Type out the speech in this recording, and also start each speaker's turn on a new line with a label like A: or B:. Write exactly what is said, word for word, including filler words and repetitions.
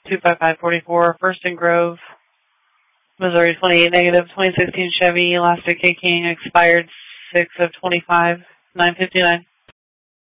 A: two five five four four, First and Grove, Missouri twenty-eight negative, twenty sixteen Chevy Elastic K King, expired six of twenty-five, nine fifty-nine.